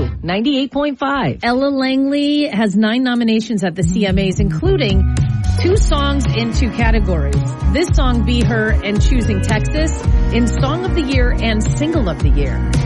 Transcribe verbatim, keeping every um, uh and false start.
Q ninety-eight point five. Ella Langley has nine nominations at the C M As, including two songs in two categories. This song, Be Her and Choosing Texas, in Song of the Year and Single of the Year.